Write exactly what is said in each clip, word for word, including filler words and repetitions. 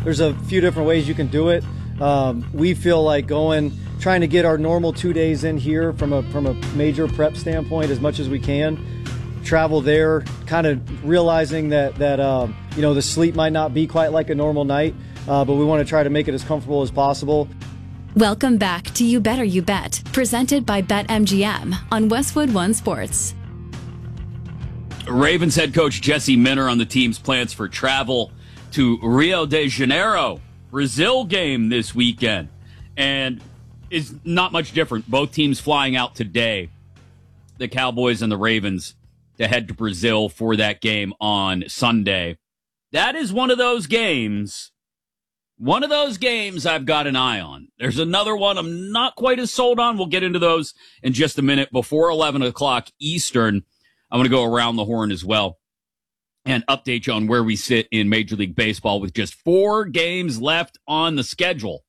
there's a few different ways you can do it. Um, we feel like going, trying to get our normal two days in here from a from a major prep standpoint as much as we can. Travel there, kind of realizing that that um, you know the sleep might not be quite like a normal night, uh, but we want to try to make it as comfortable as possible. Welcome back to You Better You Bet, presented by BetMGM on Westwood One Sports. Ravens head coach Jesse Minter on the team's plans for travel to Rio de Janeiro, Brazil game this weekend. And it's not much different. Both teams flying out today, the Cowboys and the Ravens, to head to Brazil for that game on Sunday. That is one of those games, one of those games I've got an eye on. There's another one I'm not quite as sold on. We'll get into those in just a minute. Before eleven o'clock Eastern, I'm going to go around the horn as well and update you on where we sit in Major League Baseball with just four games left on the schedule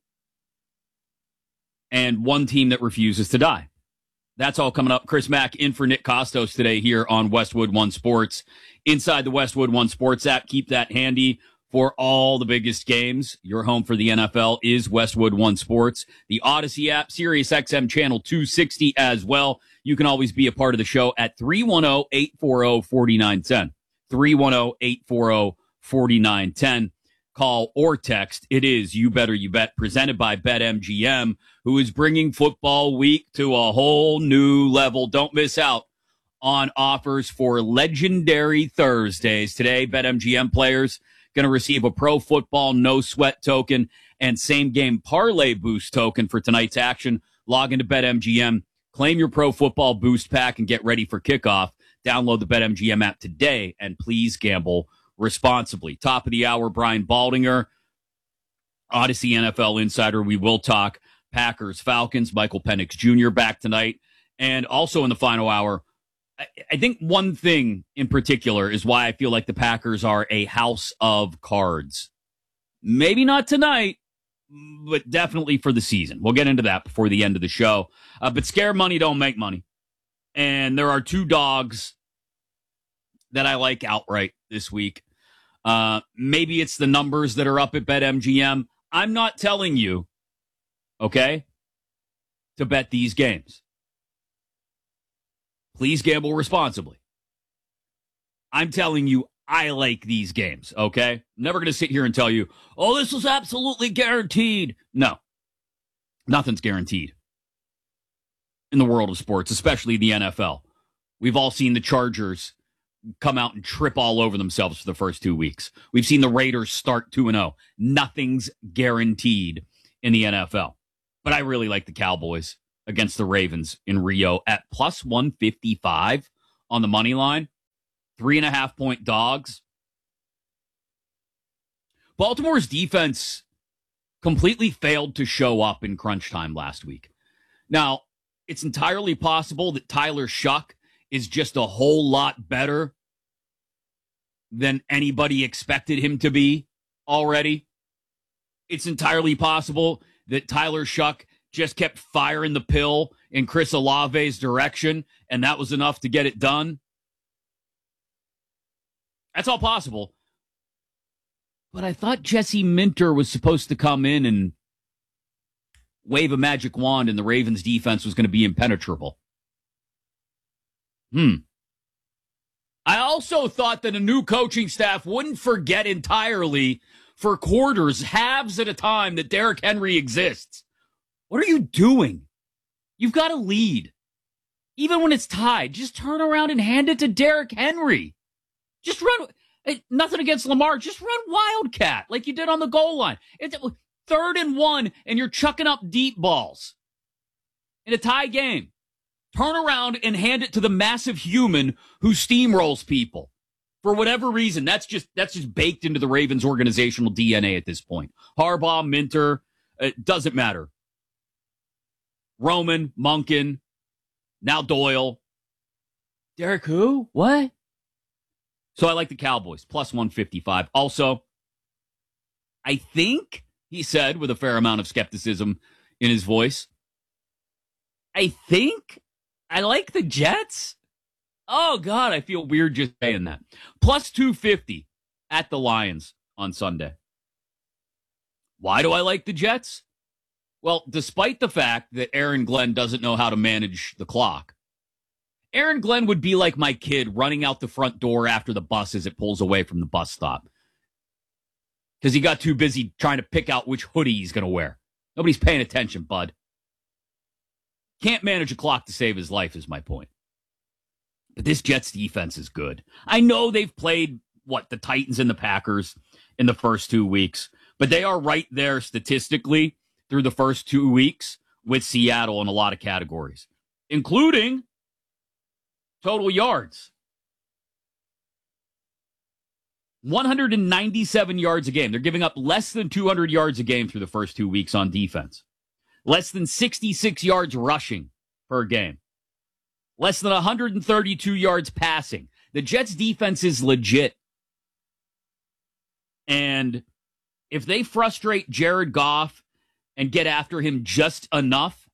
and one team that refuses to die. That's all coming up. Chris Mack in for Nick Costos today here on Westwood One Sports. Inside the Westwood One Sports app, keep that handy for all the biggest games. Your home for the N F L is Westwood One Sports. The Odyssey app, Sirius X M channel two sixty as well. You can always be a part of the show at three one zero, eight four zero, four nine one zero. three one zero, eight four zero, four nine one zero. Call or text. It is You Better You Bet, presented by BetMGM, who is bringing football week to a whole new level. Don't miss out on offers for Legendary Thursdays. Today, BetMGM players going to receive a Pro Football No Sweat token and Same Game Parlay Boost token for tonight's action. Log into BetMGM, claim your Pro Football Boost pack, and get ready for kickoff. Download the BetMGM app today, and please gamble responsibly. Top of the hour, Brian Baldinger, Odyssey N F L Insider. We will talk Packers, Falcons, Michael Penix Junior back tonight. And also in the final hour, I, I think one thing in particular is why I feel like the Packers are a house of cards. Maybe not tonight, but definitely for the season. We'll get into that before the end of the show. Uh, but scare money don't make money. And there are two dogs that I like outright this week. Uh, maybe it's the numbers that are up at BetMGM. I'm not telling you, okay, to bet these games. Please gamble responsibly. I'm telling you, I like these games, okay? I'm never going to sit here and tell you, oh, this is absolutely guaranteed. No, nothing's guaranteed in the world of sports, especially the N F L. We've all seen the Chargers come out and trip all over themselves for the first two weeks. We've seen the Raiders start two and oh. Nothing's guaranteed in the N F L. But I really like the Cowboys against the Ravens in Rio at plus one fifty-five on the money line. Three and a half point dogs. Baltimore's defense completely failed to show up in crunch time last week. Now, it's entirely possible that Tyler Shuck is just a whole lot better than anybody expected him to be already. It's entirely possible that Tyler Shuck just kept firing the pill in Chris Olave's direction, and that was enough to get it done. That's all possible. But I thought Jesse Minter was supposed to come in and wave a magic wand and the Ravens defense was going to be impenetrable. Hmm. I also thought that a new coaching staff wouldn't forget entirely for quarters, halves at a time, that Derrick Henry exists. What are you doing? You've got a lead. Even when it's tied, just turn around and hand it to Derrick Henry. Just run. Nothing against Lamar. Just run Wildcat like you did on the goal line. It's third and one, and you're chucking up deep balls in a tie game. Turn around and hand it to the massive human who steamrolls people. For whatever reason, that's just that's just baked into the Ravens organizational D N A at this point. Harbaugh, Minter, it doesn't matter. Roman, Monken, now Doyle. Derek who? What? So I like the Cowboys, plus one fifty-five. Also, I think, he said with a fair amount of skepticism in his voice, I think I like the Jets. Oh, God, I feel weird just saying that. Plus two fifty at the Lions on Sunday. Why do I like the Jets? Well, despite the fact that Aaron Glenn doesn't know how to manage the clock, Aaron Glenn would be like my kid running out the front door after the bus as it pulls away from the bus stop. Because he got too busy trying to pick out which hoodie he's going to wear. Nobody's paying attention, bud. Can't manage a clock to save his life is my point. But this Jets defense is good. I know they've played, what, the Titans and the Packers in the first two weeks. But they are right there statistically through the first two weeks with Seattle in a lot of categories, including total yards. one hundred ninety-seven yards a game. They're giving up less than two hundred yards a game through the first two weeks on defense. Less than sixty-six yards rushing per game. Less than one hundred thirty-two yards passing. The Jets' defense is legit. And if they frustrate Jared Goff and get after him just enough,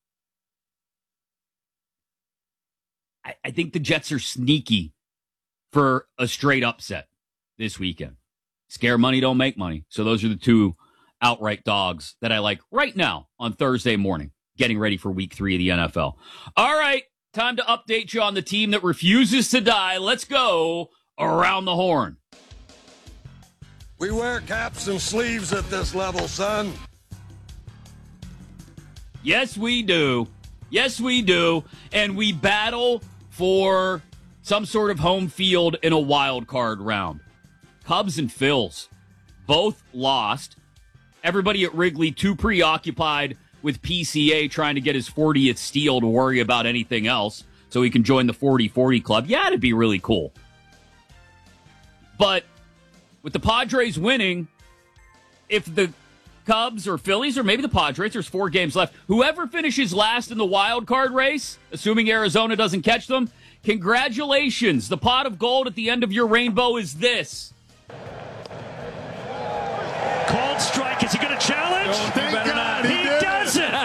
I, I think the Jets are sneaky for a straight upset this weekend. Scare money don't make money. So those are the two outright dogs that I like right now on Thursday morning, getting ready for week three of the N F L. All right, time to update you on the team that refuses to die. Let's go around the horn. We wear caps and sleeves at this level, son. Yes, we do. Yes, we do. And we battle for some sort of home field in a wild card round. Cubs and Phils both lost. Everybody at Wrigley too preoccupied with P C A trying to get his fortieth steal to worry about anything else so he can join the forty forty club. Yeah, it'd be really cool. But with the Padres winning, if the Cubs or Phillies or maybe the Padres, there's four games left, whoever finishes last in the wild card race, assuming Arizona doesn't catch them, congratulations. The pot of gold at the end of your rainbow is this. Called strike. Is he going to challenge? Oh, thank God not. He, he did doesn't.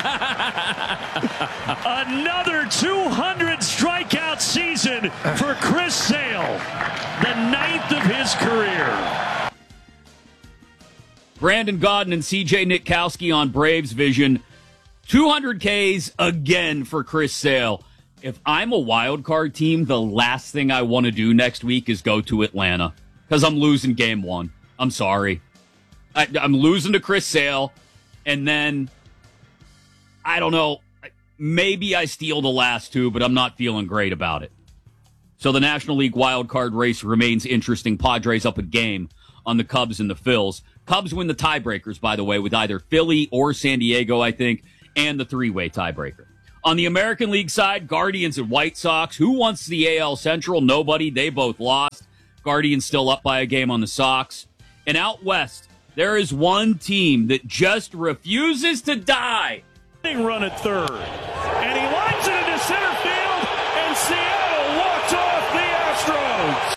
Another two hundred strikeout season for Chris Sale, the ninth of his career. Brandon Gaudin and C J Nitkowski on Braves Vision. two hundred Ks again for Chris Sale. If I'm a wild card team, the last thing I want to do next week is go to Atlanta because I'm losing game one. I'm sorry. I, I'm losing to Chris Sale, and then, I don't know, maybe I steal the last two, but I'm not feeling great about it. So the National League wild card race remains interesting. Padres up a game on the Cubs and the Phils. Cubs win the tiebreakers, by the way, with either Philly or San Diego, I think, and the three-way tiebreaker. On the American League side, Guardians and White Sox. Who wants the A L Central? Nobody. They both lost. Guardians still up by a game on the Sox. And out west, there is one team that just refuses to die. Run at third. And he lines it into center field, and Seattle walks off the Astros.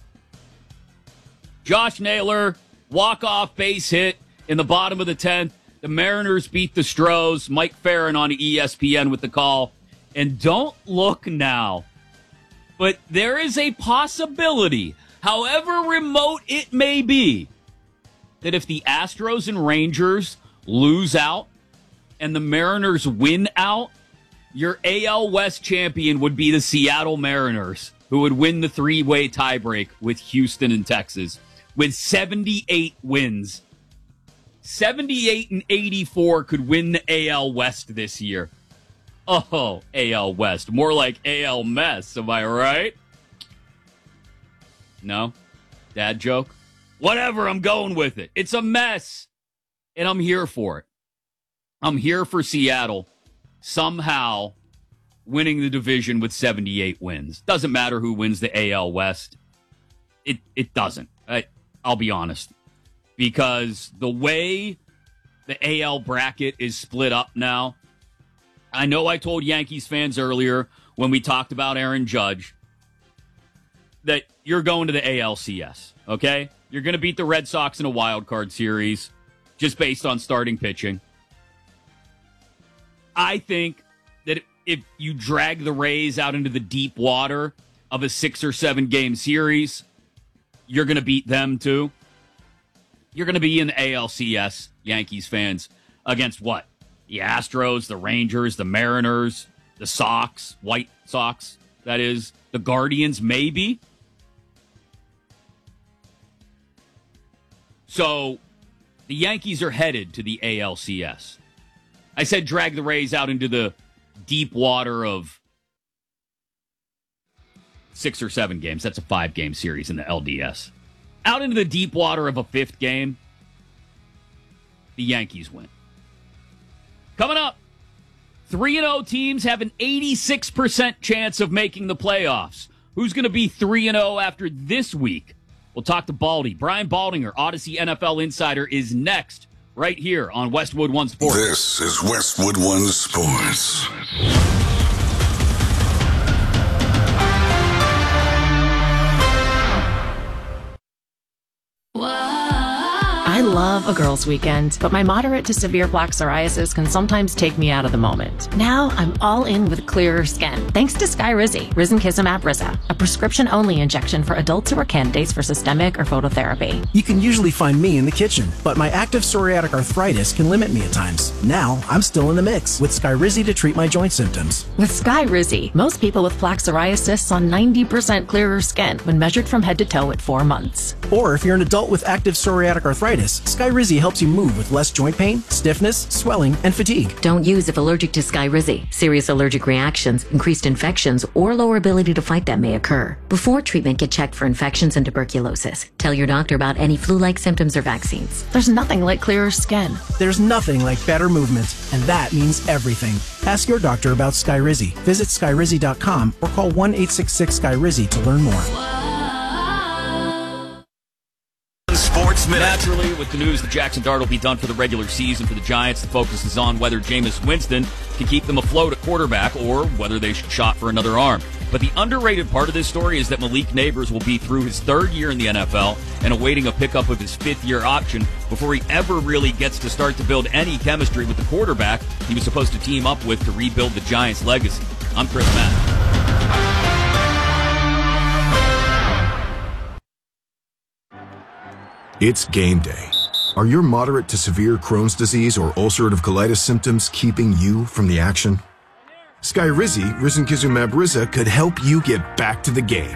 Josh Naylor, walk-off base hit in the bottom of the tenth. The Mariners beat the Stros. Mike Farron on E S P N with the call. And don't look now, but there is a possibility, however remote it may be, that if the Astros and Rangers lose out and the Mariners win out, your A L West champion would be the Seattle Mariners, who would win the three-way tiebreak with Houston and Texas with seventy-eight wins. seventy-eight and eighty-four could win the A L West this year. Oh, A L West. More like A L mess, am I right? No? Dad joke? Whatever, I'm going with it. It's a mess, and I'm here for it. I'm here for Seattle somehow winning the division with seventy-eight wins. Doesn't matter who wins the A L West. It it doesn't. I, I'll be honest. Because the way the A L bracket is split up now, I know I told Yankees fans earlier when we talked about Aaron Judge that you're going to the A L C S, okay? You're going to beat the Red Sox in a wild card series just based on starting pitching. I think that if you drag the Rays out into the deep water of a six or seven game series, you're going to beat them too. You're going to be in the A L C S, Yankees fans, against what? The Astros, the Rangers, the Mariners, the Sox, White Sox, that is, the Guardians, maybe. So the Yankees are headed to the A L C S. I said drag the Rays out into the deep water of six or seven games. That's a five-game series in the L D S. Out into the deep water of a fifth game, the Yankees win. Coming up, three and oh teams have an eighty-six percent chance of making the playoffs. Who's going to be three and oh after this week? We'll talk to Baldy. Brian Baldinger, Odyssey N F L Insider, is next right here on Westwood One Sports. This is Westwood One Sports. I love a girls' weekend, but my moderate to severe plaque psoriasis can sometimes take me out of the moment. Now I'm all in with clearer skin, thanks to Skyrizi, Risankizumab Riza, a prescription-only injection for adults who are candidates for systemic or phototherapy. You can usually find me in the kitchen, but my active psoriatic arthritis can limit me at times. Now I'm still in the mix with Skyrizi to treat my joint symptoms. With Skyrizi, most people with plaque psoriasis saw ninety percent clearer skin when measured from head to toe at four months. Or if you're an adult with active psoriatic arthritis, Skyrizi helps you move with less joint pain, stiffness, swelling, and fatigue. Don't use if allergic to Skyrizi. Serious allergic reactions, increased infections, or lower ability to fight them may occur. Before treatment, get checked for infections and tuberculosis. Tell your doctor about any flu-like symptoms or vaccines. There's nothing like clearer skin. There's nothing like better movement, and that means everything. Ask your doctor about Skyrizi. Visit Skyrizi dot com or call one eight six six Skyrizi to learn more. Sports Minute. Naturally, with the news that Jackson Dart will be done for the regular season for the Giants, the focus is on whether Jameis Winston can keep them afloat at quarterback or whether they should shot for another arm. But the underrated part of this story is that Malik Neighbors will be through his third year in the N F L and awaiting a pickup of his fifth-year option before he ever really gets to start to build any chemistry with the quarterback he was supposed to team up with to rebuild the Giants' legacy. I'm Chris Mack. It's game day. Are your moderate to severe Crohn's disease or ulcerative colitis symptoms keeping you from the action? Skyrizi, Risankizumab Riza, could help you get back to the game.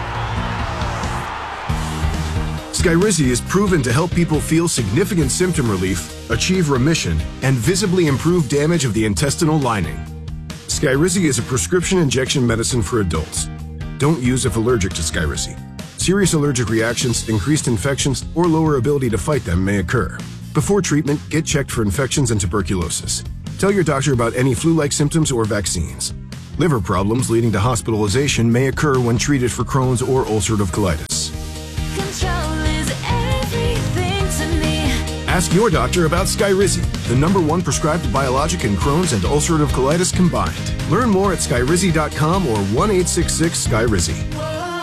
Skyrizi is proven to help people feel significant symptom relief, achieve remission, and visibly improve damage of the intestinal lining. Skyrizi is a prescription injection medicine for adults. Don't use if allergic to Skyrizi. Serious allergic reactions, increased infections, or lower ability to fight them may occur. Before treatment, get checked for infections and tuberculosis. Tell your doctor about any flu-like symptoms or vaccines. Liver problems leading to hospitalization may occur when treated for Crohn's or ulcerative colitis. Control is everything to me. Ask your doctor about Skyrizi, the number one prescribed biologic in Crohn's and ulcerative colitis combined. Learn more at Skyrizi dot com or one eight six six Skyrizi.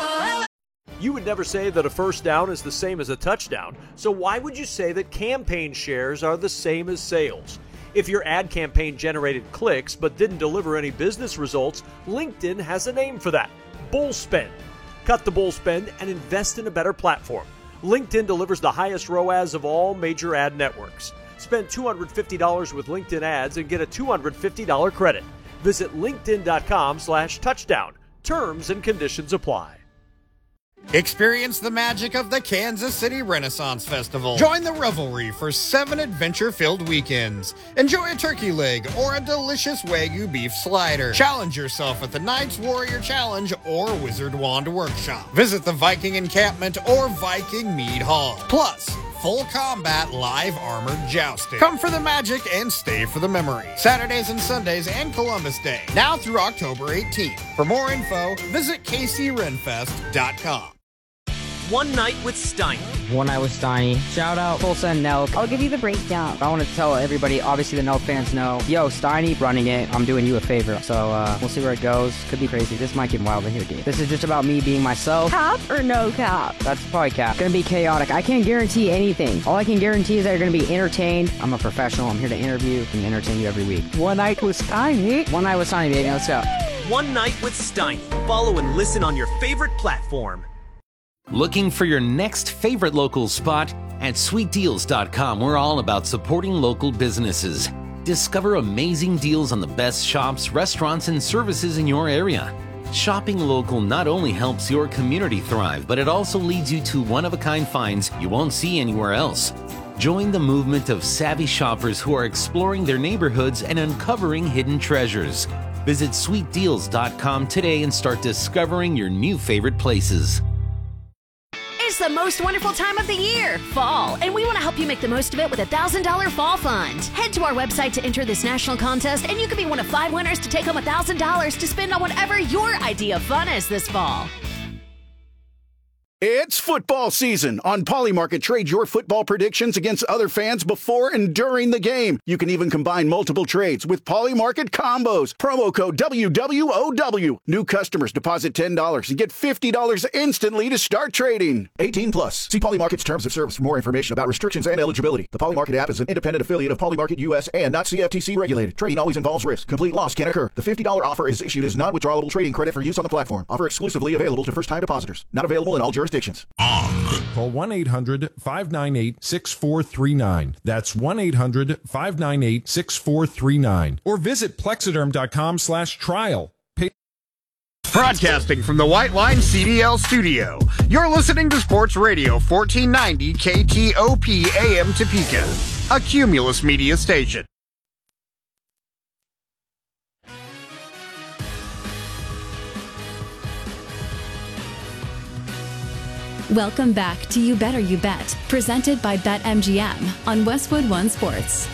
You would never say that a first down is the same as a touchdown, so why would you say that campaign shares are the same as sales? If your ad campaign generated clicks but didn't deliver any business results, LinkedIn has a name for that: bull spend. Cut the bull spend and invest in a better platform. LinkedIn delivers the highest R O A S of all major ad networks. Spend two hundred fifty dollars with LinkedIn ads and get a two hundred fifty dollars credit. Visit linkedin dot com slash touchdown. Terms and conditions apply. Experience the magic of the Kansas City Renaissance Festival. Join the revelry for seven adventure-filled weekends. Enjoy a turkey leg or a delicious Wagyu beef slider. Challenge yourself at the Knights Warrior Challenge or Wizard Wand Workshop. Visit the Viking Encampment or Viking Mead Hall. Plus, full combat live armored jousting. Come for the magic and stay for the memory. Saturdays and Sundays and Columbus Day. Now through October eighteenth. For more info, visit K C Renfest dot com. One Night with Steiny. One Night with Steiny. Shout out Full Send Nelk. I'll give you the breakdown. I want to tell everybody, obviously the Nelk fans know, yo, Steiny running it, I'm doing you a favor. So uh, we'll see where it goes. Could be crazy. This might get wild in here, dude. This is just about me being myself. Cap or no cap? That's probably cap. Gonna be chaotic. I can't guarantee anything. All I can guarantee is that you're gonna be entertained. I'm a professional. I'm here to interview and entertain you every week. One Night with Steiny. One Night with Steiny, baby. Let's go. One Night with Steiny. Follow and listen on your favorite platform. Looking for your next favorite local spot? At sweet deals dot com, we're all about supporting local businesses. Discover amazing deals on the best shops, restaurants, and services in your area. Shopping local not only helps your community thrive, but it also leads you to one-of-a-kind finds you won't see anywhere else. Join the movement of savvy shoppers who are exploring their neighborhoods and uncovering hidden treasures. Visit sweet deals dot com today and start discovering your new favorite places. It's the most wonderful time of the year, fall, and we want to help you make the most of it with a one thousand dollars Fall Fund. Head to our website to enter this national contest, and you could be one of five winners to take home one thousand dollars to spend on whatever your idea of fun is this fall. It's football season. On Polymarket, trade your football predictions against other fans before and during the game. You can even combine multiple trades with Polymarket combos. Promo code W W O W. New customers deposit ten dollars and get fifty dollars instantly to start trading. eighteen plus. See Polymarket's terms of service for more information about restrictions and eligibility. The Polymarket app is an independent affiliate of Polymarket U S and not C F T C regulated. Trading always involves risk. Complete loss can occur. The fifty dollars offer is issued as non-withdrawable trading credit for use on the platform. Offer exclusively available to first-time depositors. Not available in all jurisdictions. Call one eight hundred five nine eight six four three nine. That's one eight hundred five nine eight six four three nine. Or visit plexiderm.com slash trial. Pay- Broadcasting from the White Line C D L studio, you're listening to Sports Radio fourteen ninety K T O P A M Topeka, a Cumulus media station. Welcome back to You Better You Bet, presented by BetMGM on Westwood One Sports.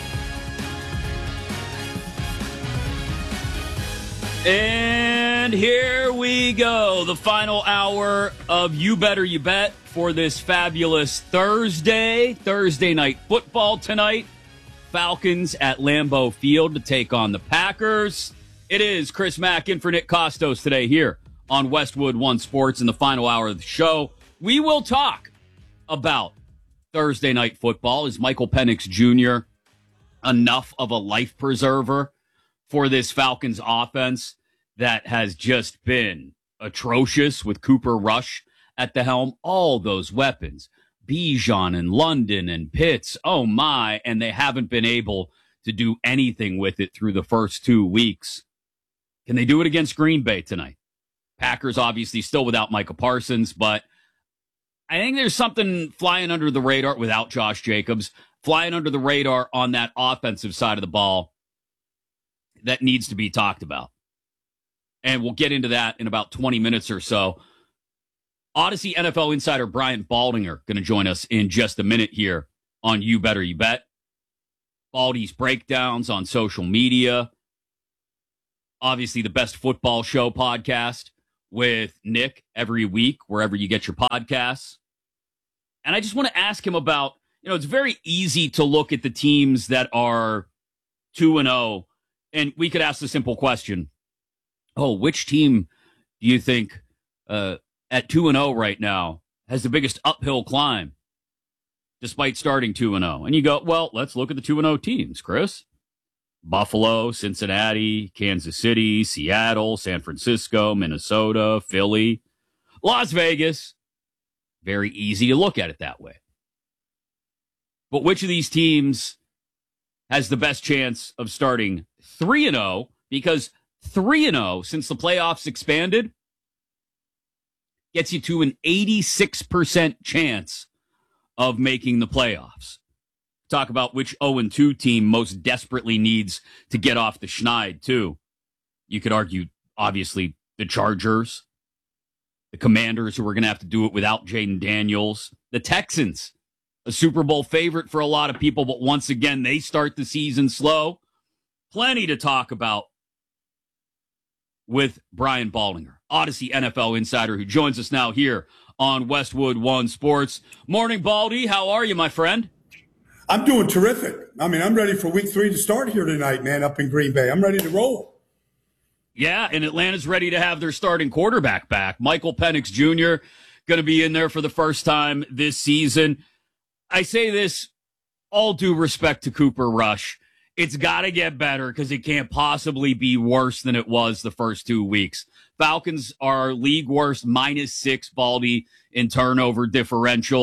And here we go, the final hour of You Better You Bet for this fabulous Thursday, Thursday night football tonight. Falcons at Lambeau Field to take on the Packers. It is Chris Mack in for Nick Costos today here on Westwood One Sports in the final hour of the show. We will talk about Thursday night football. Is Michael Penix Junior enough of a life preserver for this Falcons offense that has just been atrocious with Cooper Rush at the helm? All those weapons, Bijan and London and Pitts, oh my, and they haven't been able to do anything with it through the first two weeks. Can they do it against Green Bay tonight? Packers obviously still without Micah Parsons, but I think there's something flying under the radar without Josh Jacobs, flying under the radar on that offensive side of the ball that needs to be talked about. And we'll get into that in about twenty minutes or so. Odyssey N F L insider Brian Baldinger going to join us in just a minute here on You Better You Bet. Baldy's breakdowns on social media. Obviously the best football show podcast with Nick every week, wherever you get your podcasts. And I just want to ask him about, you know, it's very easy to look at the teams that are two and oh, and we could ask the simple question, oh, which team do you think uh, at two and oh right now has the biggest uphill climb despite starting two and oh? And you go, well, let's look at the two and oh teams, Chris. Buffalo, Cincinnati, Kansas City, Seattle, San Francisco, Minnesota, Philly, Las Vegas. Very easy to look at it that way. But which of these teams has the best chance of starting three and oh? Because three and oh, since the playoffs expanded, gets you to an eighty-six percent chance of making the playoffs. Talk about which oh and two team most desperately needs to get off the schneid, too. You could argue, obviously, the Chargers, the Commanders, who are going to have to do it without Jaden Daniels, the Texans, a Super Bowl favorite for a lot of people, but once again, they start the season slow. Plenty to talk about with Brian Baldinger, Odyssey N F L insider, who joins us now here on Westwood One Sports. Morning, Baldy. How are you, my friend? I'm doing terrific. I mean, I'm ready for week three to start here tonight, man, up in Green Bay. I'm ready to roll. Yeah, and Atlanta's ready to have their starting quarterback back. Michael Penix Junior going to be in there for the first time this season. I say this all due respect to Cooper Rush. It's got to get better because it can't possibly be worse than it was the first two weeks. Falcons are league worst, minus six, Baldy, in turnover differential.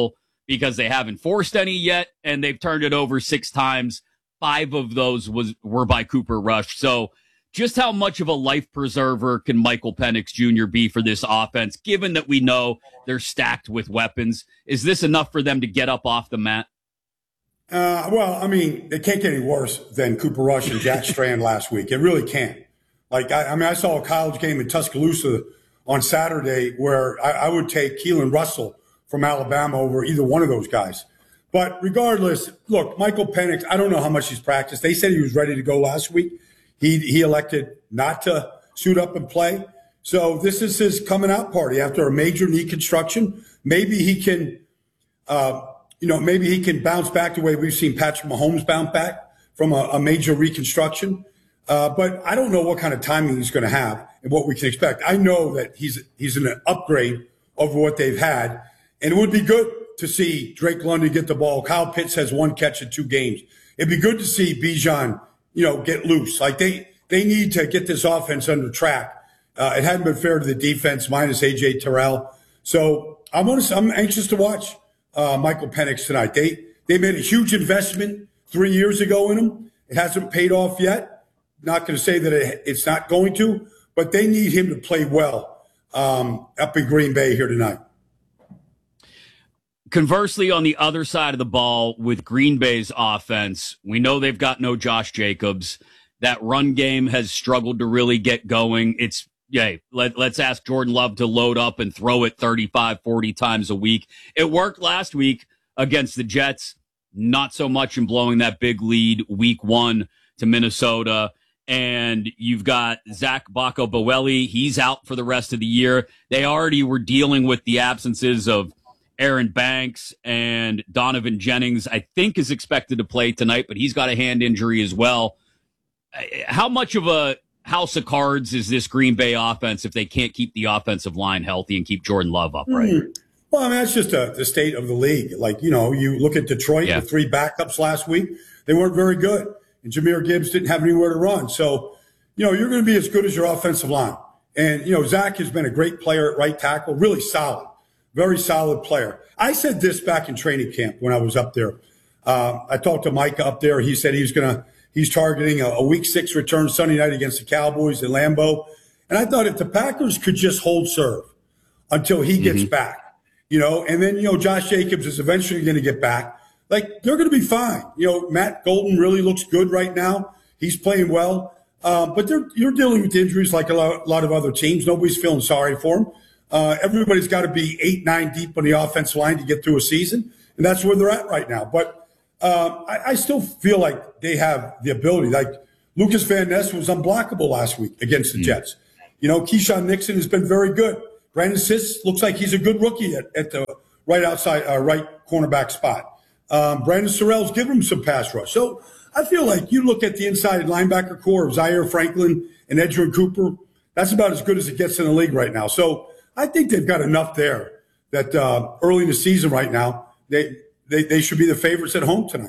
because they haven't forced any yet, and they've turned it over six times. Five of those was were by Cooper Rush. So just how much of a life preserver can Michael Penix Junior be for this offense, given that we know they're stacked with weapons? Is this enough for them to get up off the mat? Uh, well, I mean, it can't get any worse than Cooper Rush and Jack Strand last week. It really can't. Like, I, I mean, I saw a college game in Tuscaloosa on Saturday where I, I would take Keelan Russell from Alabama over either one of those guys. But regardless, look, Michael Penix, I don't know how much he's practiced. They said he was ready to go last week. He he elected not to suit up and play. So this is his coming out party after a major knee construction. Maybe he can, uh, you know, maybe he can bounce back the way we've seen Patrick Mahomes bounce back from a, a major reconstruction. Uh, but I don't know what kind of timing he's going to have and what we can expect. I know that he's he's an upgrade over what they've had, and it would be good to see Drake London get the ball. Kyle Pitts has one catch in two games. It'd be good to see Bijan, you know, get loose. Like they they need to get this offense under track. Uh, it hadn't been fair to the defense minus A J Terrell. So I'm gonna, I'm anxious to watch uh, Michael Penix tonight. They they made a huge investment three years ago in him. It hasn't paid off yet. Not going to say that it, it's not going to, but they need him to play well um, up in Green Bay here tonight. Conversely, on the other side of the ball with Green Bay's offense, we know they've got no Josh Jacobs. That run game has struggled to really get going. It's, yeah, let, let's ask Jordan Love to load up and throw it thirty-five, forty times a week. It worked last week against the Jets, not so much in blowing that big lead week one to Minnesota. And you've got Zach Bacco-Boeli. He's out for the rest of the year. They already were dealing with the absences of Aaron Banks and Donovan Jennings, I think, is expected to play tonight, but he's got a hand injury as well. How much of a house of cards is this Green Bay offense if they can't keep the offensive line healthy and keep Jordan Love upright? Mm-hmm. Well, I mean, that's just a, the state of the league. Like, you know, you look at Detroit yeah. with three backups last week. They weren't very good. And Jahmyr Gibbs didn't have anywhere to run. So, you know, you're going to be as good as your offensive line. And, you know, Zach has been a great player at right tackle, really solid. Very solid player. I said this back in training camp when I was up there. Uh, I talked to Mike up there. He said he was going to, he's targeting a, a week six return Sunday night against the Cowboys at Lambeau. And I thought if the Packers could just hold serve until he gets mm-hmm. back, you know, and then, you know, Josh Jacobs is eventually going to get back. Like, they're going to be fine. You know, Matt Golden really looks good right now. He's playing well. Uh, but they're, you're dealing with injuries like a lot, a lot of other teams. Nobody's feeling sorry for them. Uh, everybody's got to be eight, nine deep on the offensive line to get through a season, and that's where they're at right now. But uh, I, I still feel like they have the ability. Like Lucas Van Ness was unblockable last week against the mm. Jets. You know, Keyshawn Nixon has been very good. Brandon Siss looks like he's a good rookie at, at the right outside, uh, right cornerback spot. Um, Brandon Sorrell's given him some pass rush. So I feel like you look at the inside linebacker core of Zaire Franklin and Edgerrin Cooper, that's about as good as it gets in the league right now. So I think they've got enough there that uh, early in the season right now, they, they they should be the favorites at home tonight.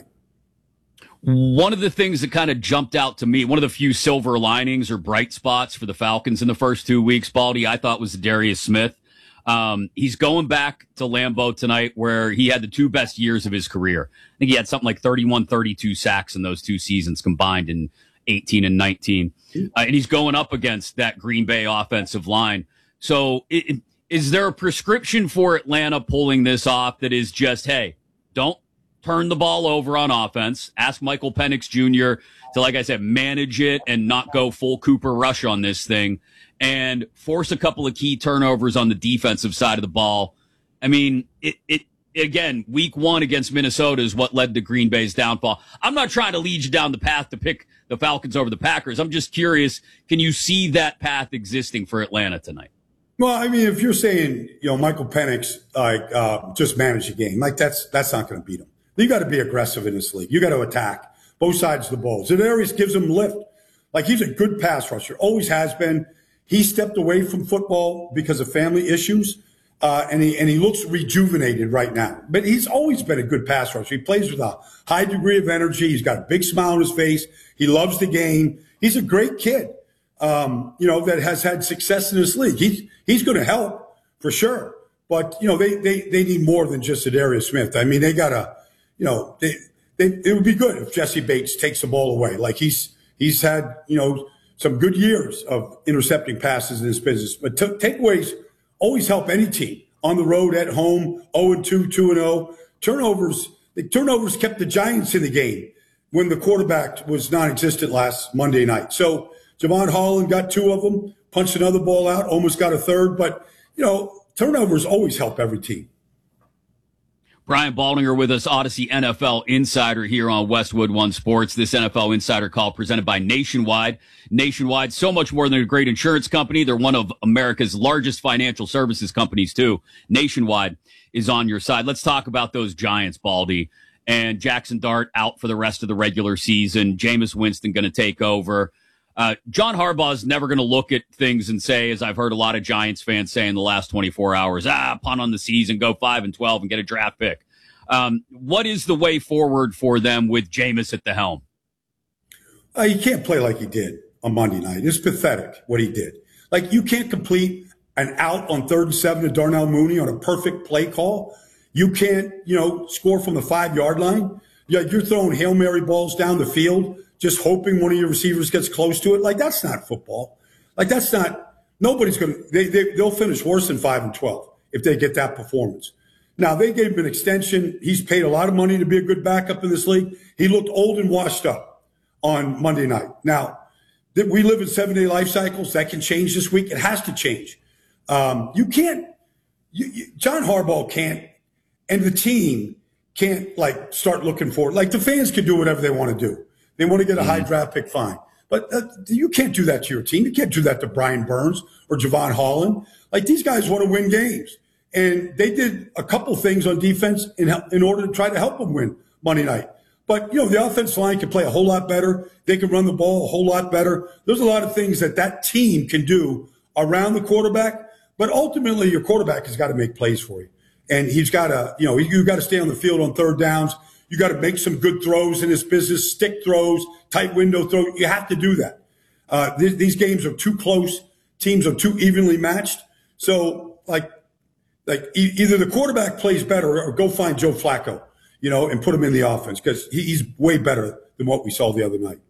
One of the things that kind of jumped out to me, one of the few silver linings or bright spots for the Falcons in the first two weeks, Baldy, I thought was Darius Smith. Um, he's going back to Lambeau tonight where he had the two best years of his career. I think he had something like thirty-one, thirty-two sacks in those two seasons combined in eighteen and nineteen. Uh, and he's going up against that Green Bay offensive line. So it, is there a prescription for Atlanta pulling this off that is just, hey, don't turn the ball over on offense. Ask Michael Penix Junior to, like I said, manage it and not go full Cooper Rush on this thing and force a couple of key turnovers on the defensive side of the ball. I mean, it, it again, week one against Minnesota is what led to Green Bay's downfall. I'm not trying to lead you down the path to pick the Falcons over the Packers. I'm just curious, can you see that path existing for Atlanta tonight? Well, I mean, if you're saying, you know, Michael Penix, like, uh, just manage the game, like that's, that's not going to beat him. You got to be aggressive in this league. You got to attack both sides of the ball. Za'Darius gives him lift. Like, he's a good pass rusher. Always has been. He stepped away from football because of family issues. Uh, and he, and he looks rejuvenated right now, but he's always been a good pass rusher. He plays with a high degree of energy. He's got a big smile on his face. He loves the game. He's a great kid. Um, you know, that has had success in this league. He's, he's going to help for sure. But, you know, they, they, they need more than just Darius Smith. I mean, they got to, you know, they, they, it would be good if Jesse Bates takes the ball away. Like he's, he's had, you know, some good years of intercepting passes in his business. But t- takeaways always help any team on the road, at home, oh and two, two and oh. Turnovers, the turnovers kept the Giants in the game when the quarterback was non-existent last Monday night. So Javon Holland got two of them, punched another ball out, almost got a third. But, you know, turnovers always help every team. Brian Baldinger with us, Odyssey N F L Insider here on Westwood One Sports. This N F L Insider Call presented by Nationwide. Nationwide, so much more than a great insurance company. They're one of America's largest financial services companies, too. Nationwide is on your side. Let's talk about those Giants, Baldy. And Jackson Dart out for the rest of the regular season. Jameis Winston going to take over. Uh, John Harbaugh is never going to look at things and say, as I've heard a lot of Giants fans say in the last twenty-four hours, ah, punt on the season, go five and twelve and get a draft pick. Um, what is the way forward for them with Jameis at the helm? Uh, he can't play like he did on Monday night. It's pathetic what he did. Like, you can't complete an out on third and seven to Darnell Mooney on a perfect play call. You can't, you know, score from the five-yard line. Yeah, you're throwing Hail Mary balls down the field, just hoping one of your receivers gets close to it. Like, that's not football. Like, that's not – nobody's going to they, – they, they'll finish worse than five and twelve if they get that performance. Now, they gave him an extension. He's paid a lot of money to be a good backup in this league. He looked old and washed up on Monday night. Now, that we live in seven-day life cycles. That can change this week. It has to change. Um, you can't you, – you, John Harbaugh can't – and the team can't, like, start looking for – like, the fans can do whatever they want to do. They want to get a high draft pick, fine. But uh, you can't do that to your team. You can't do that to Brian Burns or Javon Holland. Like, these guys want to win games. And they did a couple things on defense in, in order to try to help them win Monday night. But, you know, the offensive line can play a whole lot better. They can run the ball a whole lot better. There's a lot of things that that team can do around the quarterback. But ultimately, your quarterback has got to make plays for you. And he's got to, you know, you've got to stay on the field on third downs. You got to make some good throws in this business, stick throws, tight window throws. You have to do that. Uh, th- these games are too close. Teams are too evenly matched. So, like, like e- either the quarterback plays better or go find Joe Flacco, you know, and put him in the offense because he- he's way better than what we saw the other night.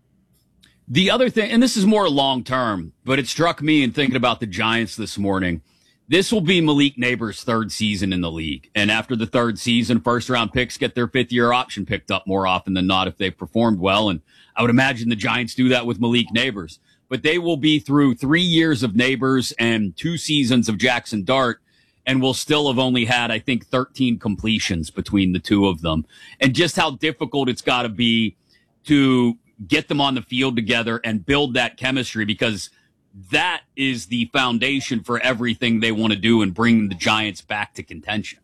The other thing, and this is more long term, but it struck me in thinking about the Giants this morning. This will be Malik Neighbors' third season in the league. And after the third season, first-round picks get their fifth-year option picked up more often than not if they performed well. And I would imagine the Giants do that with Malik Neighbors. But they will be through three years of Neighbors and two seasons of Jackson Dart, and will still have only had, I think, thirteen completions between the two of them. And just how difficult it's got to be to get them on the field together and build that chemistry, because that is the foundation for everything they want to do and bring the Giants back to contention.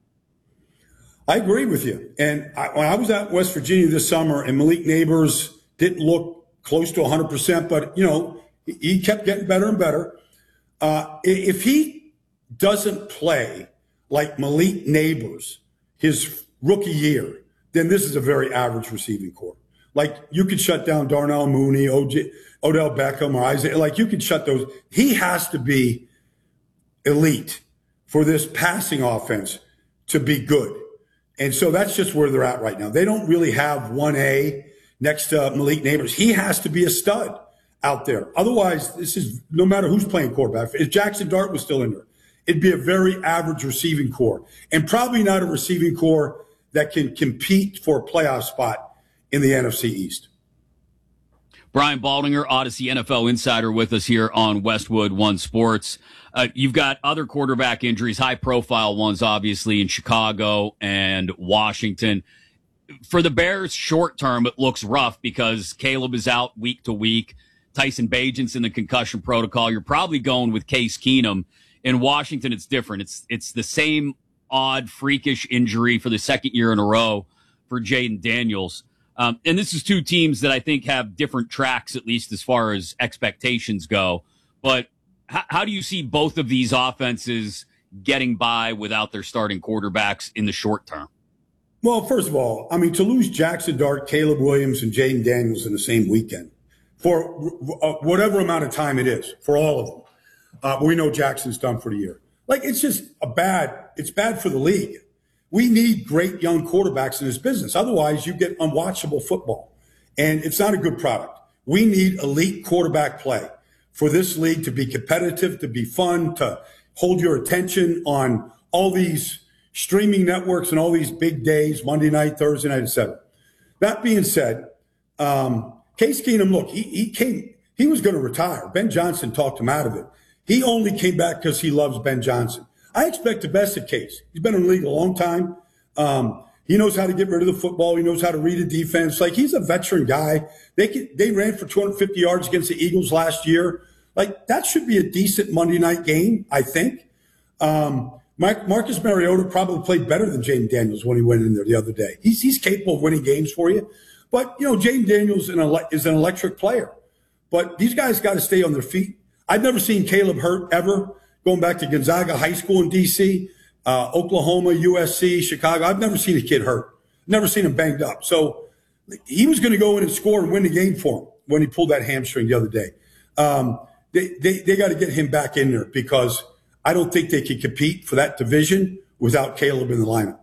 I agree with you. And I, when I was at West Virginia this summer and Malik Neighbors didn't look close to one hundred percent, but, you know, he kept getting better and better. Uh, if he doesn't play like Malik Neighbors his rookie year, then this is a very average receiving corps. Like, you could shut down Darnell Mooney, O J, Odell Beckham, or Isaiah. Like, you could shut those. He has to be elite for this passing offense to be good. And so that's just where they're at right now. They don't really have one A next to Malik Neighbors. He has to be a stud out there. Otherwise, this is no matter who's playing quarterback. If Jackson Dart was still in there, it'd be a very average receiving corps, and probably not a receiving corps that can compete for a playoff spot in the N F C East. Brian Baldinger, Odyssey N F L Insider, with us here on Westwood One Sports. Uh, you've got other quarterback injuries, high-profile ones, obviously, in Chicago and Washington. For the Bears, short term, it looks rough because Caleb is out week to week. Tyson Bagent's in the concussion protocol. You're probably going with Case Keenum. In Washington, it's different. It's it's the same odd, freakish injury for the second year in a row for Jaden Daniels. Um, and this is two teams that I think have different tracks, at least as far as expectations go. But how, how do you see both of these offenses getting by without their starting quarterbacks in the short term? Well, first of all, I mean, to lose Jackson Dart, Caleb Williams, and Jaden Daniels in the same weekend for uh, whatever amount of time it is, for all of them, uh, we know Jackson's done for the year. Like, it's just a bad, it's bad for the league. We need great young quarterbacks in this business. Otherwise, you get unwatchable football. And it's not a good product. We need elite quarterback play for this league to be competitive, to be fun, to hold your attention on all these streaming networks and all these big days, Monday night, Thursday night, et cetera. That being said, um, Case Keenum, look, he, he came, he was going to retire. Ben Johnson talked him out of it. He only came back because he loves Ben Johnson. I expect the best of Case. He's been in the league a long time. Um, he knows how to get rid of the football. He knows how to read a defense. Like, he's a veteran guy. They can, they ran for two hundred fifty yards against the Eagles last year. Like, that should be a decent Monday night game, I think. Um, Mike, Marcus Mariota probably played better than Jaden Daniels when he went in there the other day. He's, he's capable of winning games for you. But, you know, Jaden Daniels is an electric player. But these guys got to stay on their feet. I've never seen Caleb hurt ever, going back to Gonzaga High School in D C, uh, Oklahoma, U S C, Chicago. I've never seen a kid hurt. Never seen him banged up. So he was going to go in and score and win the game for him when he pulled that hamstring the other day. Um, they they, they got to get him back in there because I don't think they can compete for that division without Caleb in the lineup.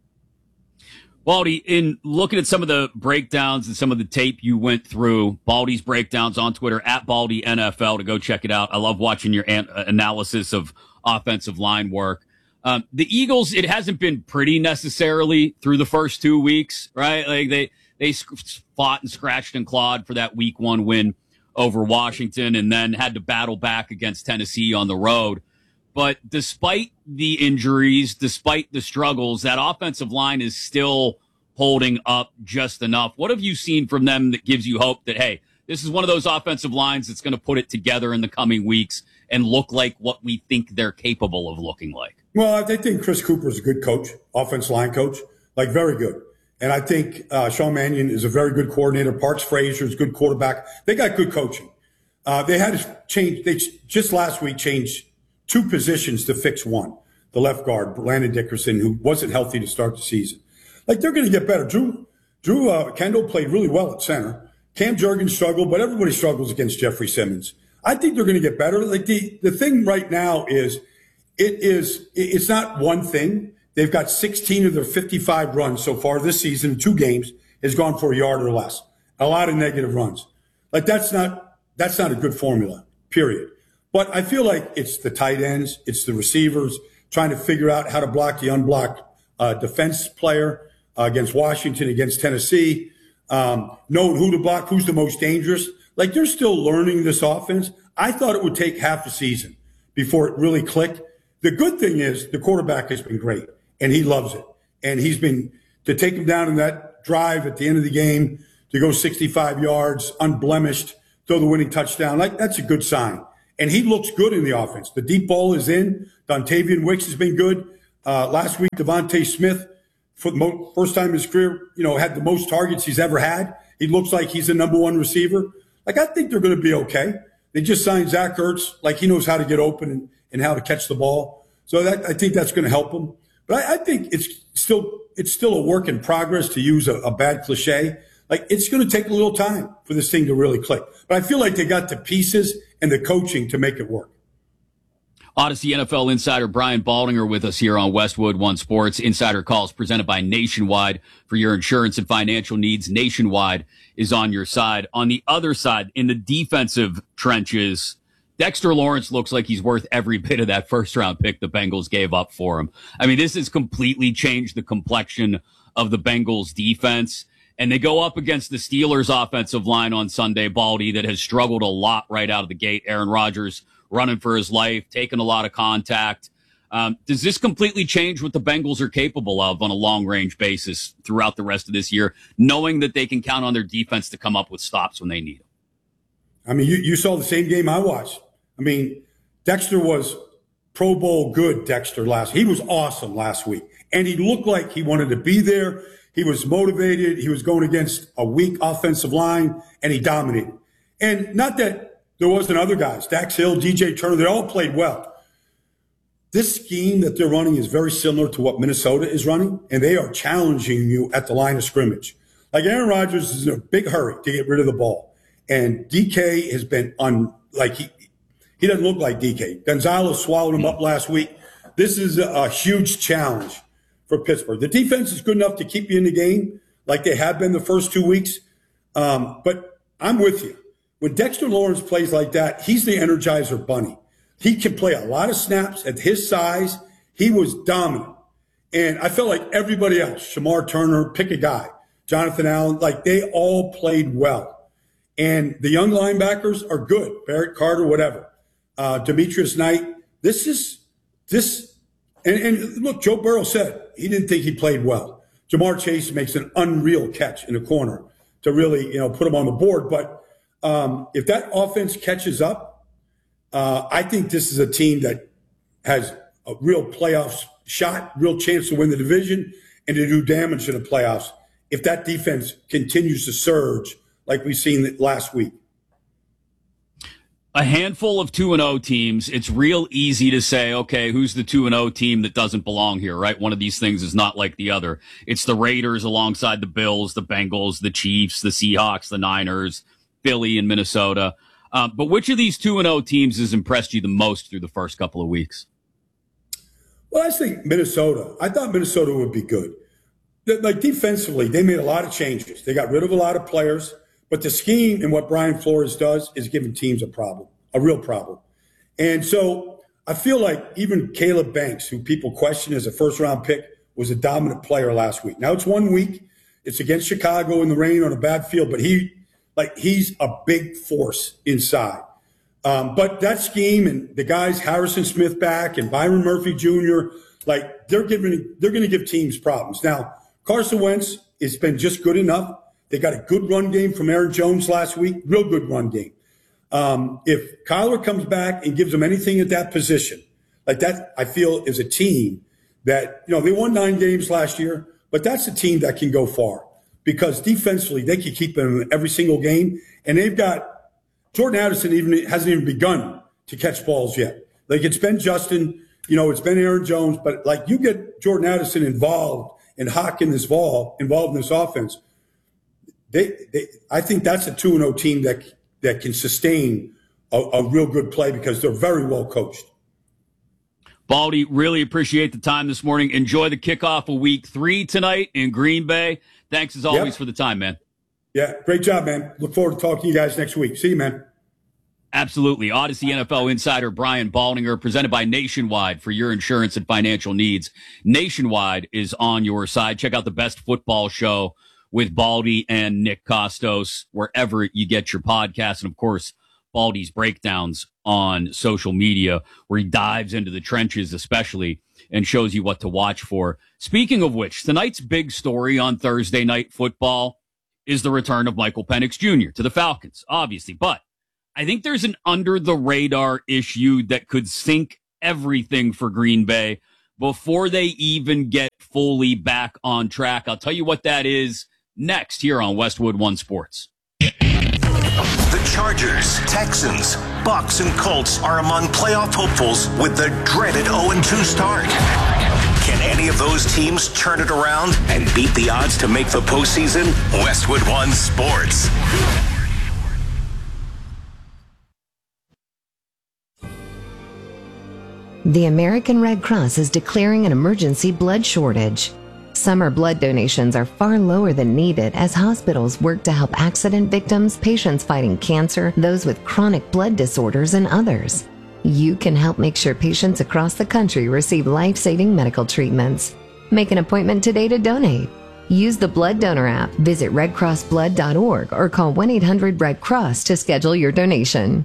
Baldy, in looking at some of the breakdowns and some of the tape you went through, Baldy's breakdowns on Twitter, at Baldy N F L, to go check it out. I love watching your an- analysis of offensive line work. Um, the Eagles, it hasn't been pretty necessarily through the first two weeks, right? Like they, they fought and scratched and clawed for that week one win over Washington and then had to battle back against Tennessee on the road. But despite the injuries, despite the struggles, that offensive line is still holding up just enough. What have you seen from them that gives you hope that, hey, this is one of those offensive lines that's going to put it together in the coming weeks and look like what we think they're capable of looking like? Well, I think Chris Cooper is a good coach, offensive line coach, like very good. And I think uh, Sean Mannion is a very good coordinator. Parks Frazier is a good quarterback. They got good coaching. Uh, they had to change. They just last week changed two positions to fix one. The left guard, Landon Dickerson, who wasn't healthy to start the season. Like, they're going to get better. Drew, Drew uh, Kendall played really well at center. Cam Jurgens struggled, but everybody struggles against Jeffrey Simmons. I think they're going to get better. Like, the, the thing right now is, it is, it's not one thing. They've got sixteen of their fifty-five runs so far this season, two games, has gone for a yard or less. A lot of negative runs. Like, that's not, that's not a good formula, period. But I feel like it's the tight ends, it's the receivers, trying to figure out how to block the unblocked uh, defense player uh, against Washington, against Tennessee, um, knowing who to block, who's the most dangerous. Like, they're still learning this offense. I thought it would take half a season before it really clicked. The good thing is the quarterback has been great, and he loves it. And he's been, to take him down in that drive at the end of the game, to go sixty-five yards, unblemished, throw the winning touchdown, like, that's a good sign. And he looks good in the offense. The deep ball is in. Dontavian Wicks has been good. Uh, last week, Devontae Smith, for the mo- first time in his career, you know, had the most targets he's ever had. He looks like he's the number one receiver. Like, I think they're going to be okay. They just signed Zach Ertz. Like, he knows how to get open and, and how to catch the ball. So that, I think that's going to help him. But I, I think it's still, it's still a work in progress, to use a, a bad cliche. Like, it's going to take a little time for this thing to really click. But I feel like they got the pieces and the coaching to make it work. Odyssey N F L insider Brian Baldinger with us here on Westwood One Sports. Insider Calls presented by Nationwide. For your insurance and financial needs, Nationwide is on your side. On the other side, in the defensive trenches, Dexter Lawrence looks like he's worth every bit of that first-round pick the Bengals gave up for him. I mean, this has completely changed the complexion of the Bengals' defense. And they go up against the Steelers' offensive line on Sunday, Baldy, that has struggled a lot right out of the gate. Aaron Rodgers running for his life, taking a lot of contact. Um, does this completely change what the Bengals are capable of on a long-range basis throughout the rest of this year, knowing that they can count on their defense to come up with stops when they need them? I mean, you, you saw the same game I watched. I mean, Dexter was Pro Bowl good, Dexter, last He was awesome last week. And he looked like he wanted to be there. He was motivated. He was going against a weak offensive line, and he dominated. And not that there wasn't other guys. Dax Hill, D J Turner, they all played well. This scheme that they're running is very similar to what Minnesota is running, and they are challenging you at the line of scrimmage. Like, Aaron Rodgers is in a big hurry to get rid of the ball. And D K has been on, like, he, he doesn't look like D K. Gonzalez swallowed him up last week. this is a, a huge challenge for Pittsburgh. The defense is good enough to keep you in the game like they have been the first two weeks. Um, but I'm with you. When Dexter Lawrence plays like that, he's the Energizer Bunny. He can play a lot of snaps at his size. He was dominant. And I felt like everybody else, Shamar Turner, pick a guy, Jonathan Allen, like they all played well. And the young linebackers are good, Barrett Carter, whatever. Uh, Demetrius Knight. This is, this, and, and look, Joe Burrow said he didn't think he played well. Jamar Chase makes an unreal catch in the corner to really, you know, put him on the board. But um, if that offense catches up, uh, I think this is a team that has a real playoff shot, real chance to win the division and to do damage in the playoffs if that defense continues to surge like we've seen last week. A handful of two and oh teams, it's real easy to say, okay, who's the two and oh team that doesn't belong here, right? One of these things is not like the other. It's the Raiders alongside the Bills, the Bengals, the Chiefs, the Seahawks, the Niners, Philly, and Minnesota. Um, but which of these two and oh teams has impressed you the most through the first couple of weeks? Well, I think Minnesota. I thought Minnesota would be good. Like defensively, they made a lot of changes. They got rid of a lot of players. But the scheme and what Brian Flores does is giving teams a problem, a real problem. And so I feel like even Caleb Banks, who people question as a first-round pick, was a dominant player last week. Now it's one week. It's against Chicago in the rain on a bad field, but he, like, he's a big force inside. Um, but that scheme and the guys, Harrison Smith back and Byron Murphy Junior, like they're giving, they're going to give teams problems. Now Carson Wentz has been just good enough. They got a good run game from Aaron Jones last week, real good run game. Um, if Kyler comes back and gives them anything at that position, like that, I feel is a team that, you know, they won nine games last year, but that's a team that can go far because defensively they can keep them in every single game. And they've got Jordan Addison even hasn't even begun to catch balls yet. Like it's been Justin, you know, it's been Aaron Jones, but like you get Jordan Addison involved and Hawk in this ball, involved in this offense. They, they, I think that's a two and oh team that that can sustain a, a real good play because they're very well coached. Baldy, really appreciate the time this morning. Enjoy the kickoff of week three tonight in Green Bay. Thanks as always yep. for the time, man. Yeah, great job, man. Look forward to talking to you guys next week. See you, man. Absolutely. Odyssey N F L insider Brian Baldinger, presented by Nationwide for your insurance and financial needs. Nationwide is on your side. Check out the best football show with Baldy and Nick Kostos, wherever you get your podcasts. And, of course, Baldy's breakdowns on social media, where he dives into the trenches especially and shows you what to watch for. Speaking of which, tonight's big story on Thursday Night Football is the return of Michael Penix Junior to the Falcons, obviously. But I think there's an under-the-radar issue that could sink everything for Green Bay before they even get fully back on track. I'll tell you what that is next here on Westwood One Sports. The Chargers, Texans, Bucks, and Colts are among playoff hopefuls with the dreaded oh and two start. Can any of those teams turn it around and beat the odds to make the postseason? Westwood One Sports. The American Red Cross is declaring an emergency blood shortage. Summer blood donations are far lower than needed as hospitals work to help accident victims, patients fighting cancer, those with chronic blood disorders, and others. You can help make sure patients across the country receive life-saving medical treatments. Make an appointment today to donate. Use the Blood Donor app, visit red cross blood dot org, or call one eight hundred red cross to schedule your donation.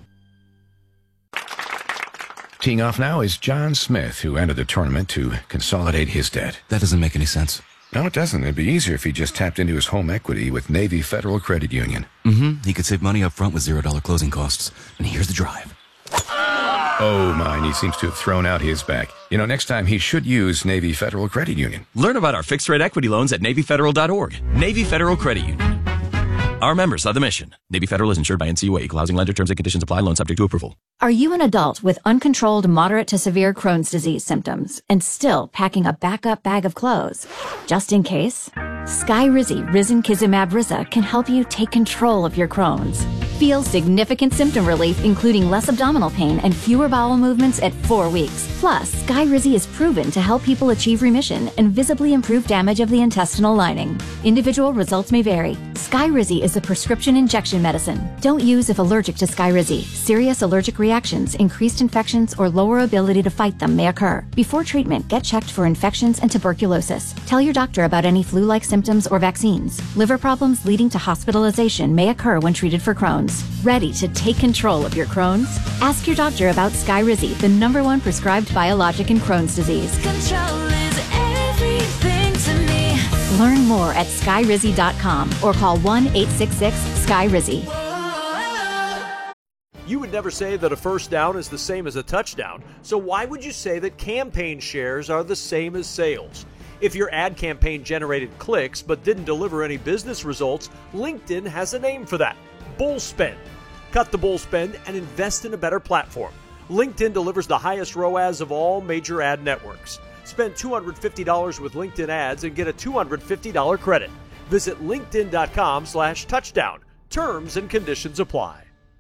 Teeing off now is John Smith, who entered the tournament to consolidate his debt. That doesn't make any sense. No, it doesn't. It'd be easier if he just tapped into his home equity with Navy Federal Credit Union. Mm-hmm. He could save money up front with zero dollar closing costs. And here's the drive. Oh, mine. He seems to have thrown out his back. You know, next time he should use Navy Federal Credit Union. Learn about our fixed-rate equity loans at navy federal dot org. Navy Federal Credit Union. Our members are the mission. Navy Federal is insured by N C U A. Equal housing lender. Terms and conditions apply. Loan subject to approval. Are you an adult with uncontrolled moderate to severe Crohn's disease symptoms and still packing a backup bag of clothes? Just in case? Skyrizi Risankizumab Riza can help you take control of your Crohn's. Feel significant symptom relief, including less abdominal pain and fewer bowel movements at four weeks. Plus, Skyrizi is proven to help people achieve remission and visibly improve damage of the intestinal lining. Individual results may vary. Skyrizi is a prescription injection medicine. Don't use if allergic to Skyrizi. Serious allergic reactions, increased infections, or lower ability to fight them may occur. Before treatment, get checked for infections and tuberculosis. Tell your doctor about any flu-like symptoms or vaccines. Liver problems leading to hospitalization may occur when treated for Crohn's. Ready to take control of your Crohn's? Ask your doctor about Skyrizi, the number one prescribed biologic in Crohn's disease. Control is everything to me. Learn more at skyrizi dot com or call one eight six six sky rizi. You would never say that a first down is the same as a touchdown, so why would you say that campaign shares are the same as sales? If your ad campaign generated clicks but didn't deliver any business results, LinkedIn has a name for that: bull spend. Cut the bull spend and invest in a better platform. LinkedIn delivers the highest R O A S of all major ad networks. Spend two hundred fifty dollars with LinkedIn ads and get a two hundred fifty dollars credit. Visit linkedin.com slash touchdown. Terms and conditions apply.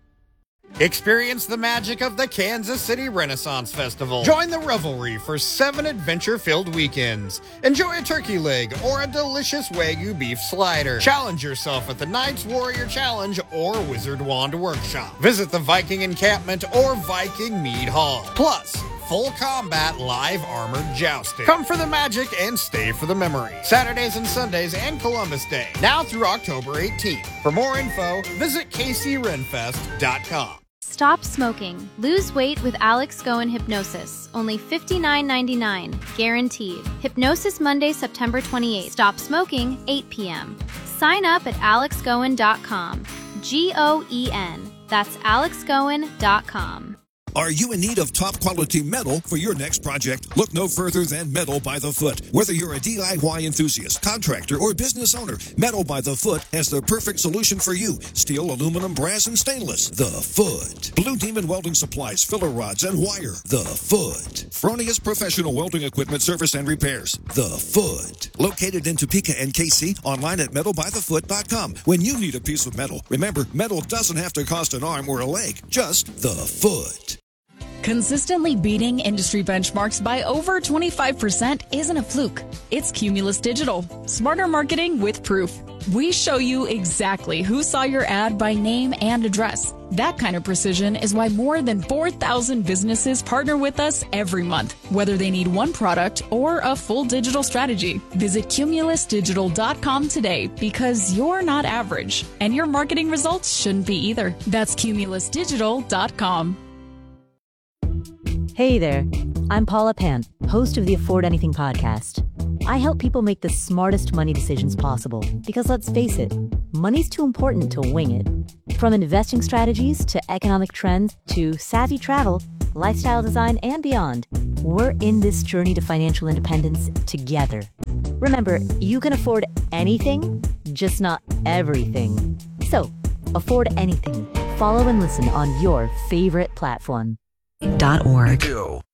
Experience the magic of the Kansas City Renaissance Festival. Join the revelry for seven adventure-filled weekends. Enjoy a turkey leg or a delicious Wagyu beef slider. Challenge yourself at the Knights Warrior Challenge or Wizard Wand Workshop. Visit the Viking Encampment or Viking Mead Hall. Plus, full combat live armored jousting. Come for the magic and stay for the memory. Saturdays and Sundays and Columbus Day. Now through October eighteenth. For more info, visit k c renfest dot com. Stop smoking. Lose weight with Alex Goen Hypnosis. Only fifty-nine ninety-nine. Guaranteed. Hypnosis Monday, September twenty-eighth. Stop smoking, eight p.m. Sign up at alex goen dot com. G O E N. That's alex goen dot com. Are you in need of top-quality metal for your next project? Look no further than Metal by the Foot. Whether you're a D I Y enthusiast, contractor, or business owner, Metal by the Foot has the perfect solution for you. Steel, aluminum, brass, and stainless. The Foot. Blue Demon Welding Supplies, filler rods, and wire. The Foot. Fronius Professional Welding Equipment Service and Repairs. The Foot. Located in Topeka and K C, online at metal by the foot dot com. When you need a piece of metal, remember, metal doesn't have to cost an arm or a leg. Just the Foot. Consistently beating industry benchmarks by over twenty-five percent isn't a fluke. It's Cumulus Digital. Smarter marketing with proof. We show you exactly who saw your ad by name and address. That kind of precision is why more than four thousand businesses partner with us every month, whether they need one product or a full digital strategy. Visit cumulus digital dot com today because you're not average, and your marketing results shouldn't be either. That's cumulus digital dot com. Hey there, I'm Paula Pant, host of the Afford Anything podcast. I help people make the smartest money decisions possible because let's face it, money's too important to wing it. From investing strategies to economic trends to savvy travel, lifestyle design, and beyond, we're in this journey to financial independence together. Remember, you can afford anything, just not everything. So, afford anything. Follow and listen on your favorite platform. Dot org.